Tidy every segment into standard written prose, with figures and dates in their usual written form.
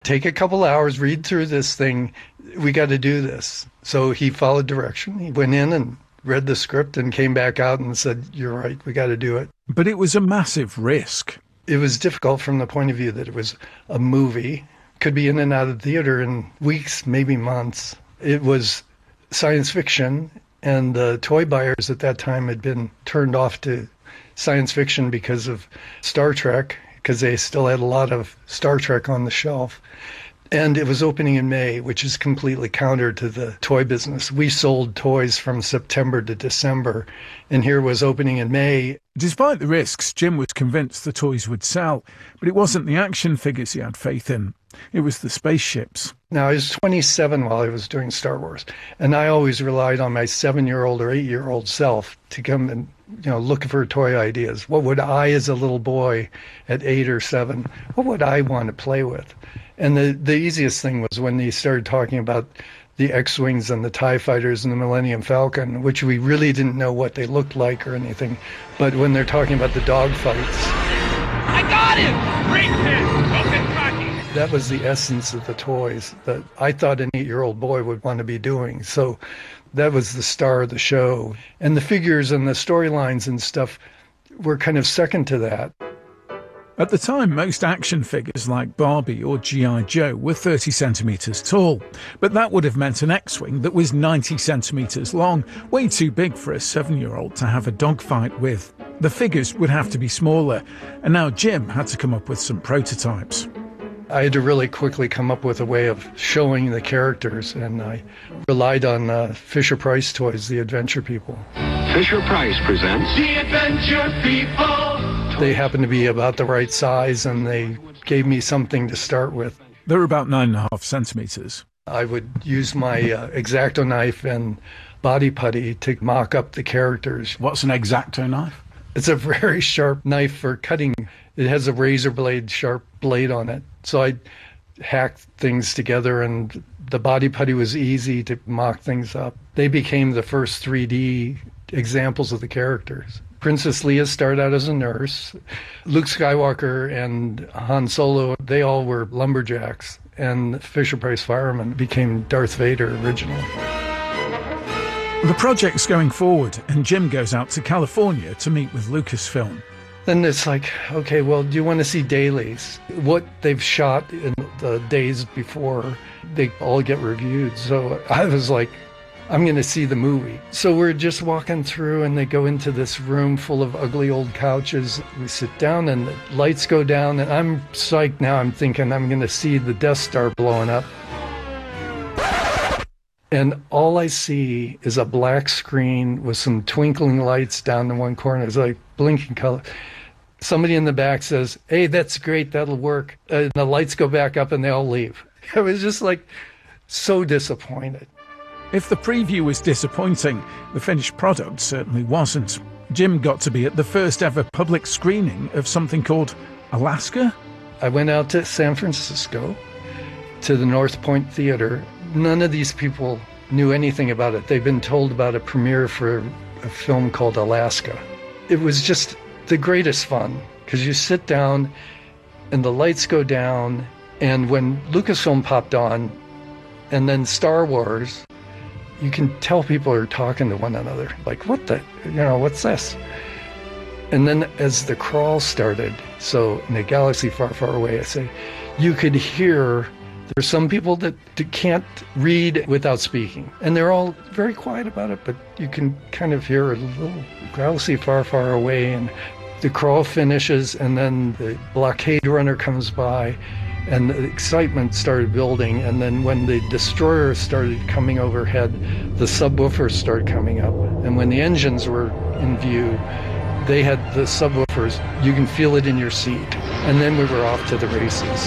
take a couple hours, read through this thing. We got to do this. So he followed direction. He went in and read the script and came back out and said, you're right, we got to do it. But it was a massive risk. It was difficult from the point of view that it was a movie. Could be in and out of the theater in weeks, maybe months. It was science fiction, and the toy buyers at that time had been turned off to science fiction because of Star Trek, because they still had a lot of Star Trek on the shelf. And it was opening in May, which is completely counter to the toy business. We sold toys from September to December, and here was opening in May. Despite the risks, Jim was convinced the toys would sell, but it wasn't the action figures he had faith in. It was the spaceships. Now, I was 27 while I was doing Star Wars, and I always relied on my 7-year-old or 8-year-old self to come and, look for toy ideas. What would I, as a little boy at 8 or 7, what would I want to play with? And the easiest thing was when they started talking about the X-Wings and the TIE Fighters and the Millennium Falcon, which we really didn't know what they looked like or anything. But when they're talking about the dogfights... I got him! Great hit! Open cocky! That was the essence of the toys that I thought an 8-year-old boy would want to be doing. So that was the star of the show. And the figures and the storylines and stuff were kind of second to that. At the time, most action figures like Barbie or G.I. Joe were 30 centimetres tall, but that would have meant an X-Wing that was 90 centimetres long, way too big for a 7-year-old to have a dogfight with. The figures would have to be smaller, and now Jim had to come up with some prototypes. I had to really quickly come up with a way of showing the characters, and I relied on Fisher-Price toys, the Adventure People. Fisher-Price presents The Adventure People! They happened to be about the right size, and they gave me something to start with. They're about 9.5 centimetres. I would use my X-Acto knife and body putty to mock up the characters. What's an X-Acto knife? It's a very sharp knife for cutting. It has a razor blade, sharp blade on it. So I hacked things together, and the body putty was easy to mock things up. They became the first 3D examples of the characters. Princess Leia started out as a nurse. Luke Skywalker and Han Solo, they all were lumberjacks. And Fisher-Price fireman became Darth Vader originally. The project's going forward, and Jim goes out to California to meet with Lucasfilm. Then it's like, okay, well, do you want to see dailies? What they've shot in the days before, they all get reviewed. So I was like, I'm going to see the movie. So we're just walking through, and they go into this room full of ugly old couches. We sit down, and the lights go down, and I'm psyched now. I'm thinking I'm going to see the Death Star blowing up. And all I see is a black screen with some twinkling lights down in one corner. It's like blinking color. Somebody in the back says, "Hey, that's great, that'll work." And the lights go back up, and they all leave. I was just like so disappointed. If the preview was disappointing, the finished product certainly wasn't. Jim got to be at the first ever public screening of something called Alaska. I went out to San Francisco, to the North Point Theater. None of these people knew anything about it. They'd been told about a premiere for a film called Alaska. It was just the greatest fun, because you sit down and the lights go down, and when Lucasfilm popped on, and then Star Wars, you can tell people are talking to one another. Like, what's this? And then as the crawl started, so in a galaxy far, far away, I say, you could hear, there's some people that can't read without speaking. And they're all very quiet about it, but you can kind of hear a little galaxy far, far away. And the crawl finishes, and then the blockade runner comes by, and the excitement started building. And then when the destroyer started coming overhead, the subwoofers started coming up. And when the engines were in view, they had the subwoofers. You can feel it in your seat. And then we were off to the races.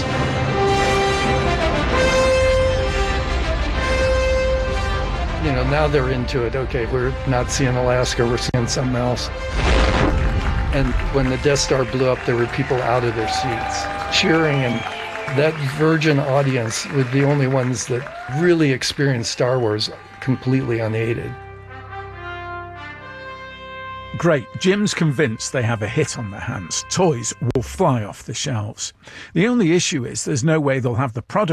Now they're into it. Okay, we're not seeing Alaska, we're seeing something else. And when the Death Star blew up, there were people out of their seats cheering, and that virgin audience were the only ones that really experienced Star Wars completely unaided. Great, Jim's convinced they have a hit on their hands. Toys will fly off the shelves. The only issue is there's no way they'll have the product